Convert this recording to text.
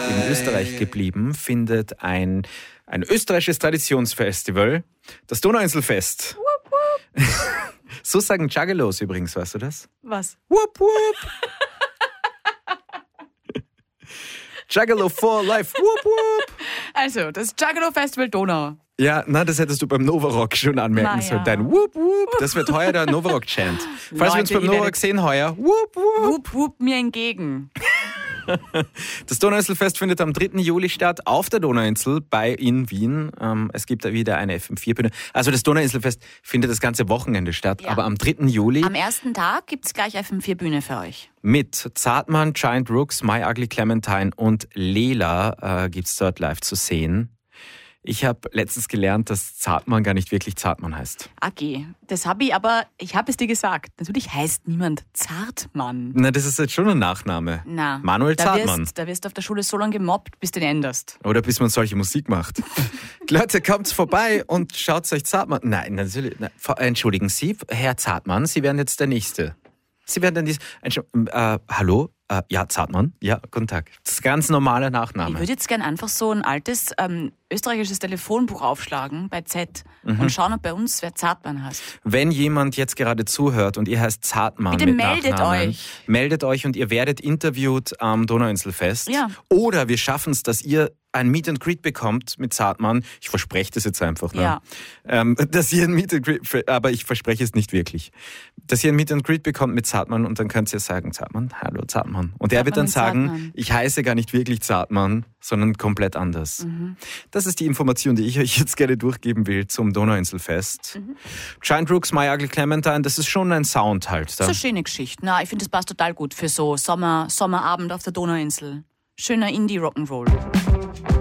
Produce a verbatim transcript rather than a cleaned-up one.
in Österreich geblieben, findet ein, ein österreichisches Traditionsfestival, das Donauinselfest. Wupp, wupp. So sagen Juggalos übrigens, weißt du das? Was? Wupp, wupp. Juggalo for life, wupp, wupp. Also, das Juggalo Festival Donau. Ja, na, das hättest du beim Novarock schon anmerken Na sollen. ja. Dein Wupp, Wupp, das wird heuer der Novarock-Chant. Falls wir uns Leute, beim ihr Novarock werdet- sehen heuer, Wupp, Wupp. Wupp, wupp mir entgegen. Das Donauinselfest findet am dritten Juli statt auf der Donauinsel bei in Wien. Ähm, es gibt da wieder eine F M vier Bühne. Also das Donauinselfest findet das ganze Wochenende statt, Ja. aber am dritten Juli Am ersten Tag gibt es gleich F M vier Bühne für euch. mit Zartmann, Giant Rooks, My Ugly Clementine und Lela äh, gibt's dort live zu sehen. Ich habe letztens gelernt, dass Zartmann gar nicht wirklich Zartmann heißt. A G. Das habe ich aber, ich habe es dir gesagt. Natürlich heißt niemand Zartmann. Na, das ist jetzt schon ein Nachname. Na, Manuel da Zartmann. wirst, da wirst du auf der Schule so lange gemobbt, bis du den änderst. Oder bis man solche Musik macht. Leute, kommt vorbei und schaut euch Zartmann. Nein, natürlich. Nein. Entschuldigen Sie, Herr Zartmann, Sie werden jetzt der Nächste. Sie werden dann dies. Äh, hallo? Äh, ja, Zartmann? Ja, guten Tag. Das ist ein ganz normaler Ich Nachname. würde jetzt gern einfach so ein altes ähm, österreichisches Telefonbuch aufschlagen bei Z Mhm. und schauen, ob bei uns wer Zartmann heißt. Wenn jemand jetzt gerade zuhört und ihr heißt Zartmann Bitte mit meldet Nachnamen, euch. meldet euch und ihr werdet interviewt am Donauinselfest. Ja. Oder wir schaffen es, dass ihr ein Meet and Greet bekommt mit Zartmann. Ich verspreche das jetzt einfach. Ne? Ja. Ähm, dass ihr ein Meet and Greet, aber ich verspreche es nicht wirklich. Dass ihr ein Meet and Greet bekommt mit Zartmann und dann könnt ihr sagen, Zartmann, hallo Zartmann. Und er wird dann Zartmann sagen, mit Zartmann. ich heiße gar nicht wirklich Zartmann, sondern komplett anders. Mhm. Das ist die Information, die ich euch jetzt gerne durchgeben will zum Donauinselfest. Mhm. Giant Rooks, My Ugly Clementine, das ist schon ein Sound halt. Das Da. ist eine schöne Geschichte. Na, ich finde, das passt total gut für so Sommer, Sommerabend auf der Donauinsel. Schöner Indie-Rock'n'Roll.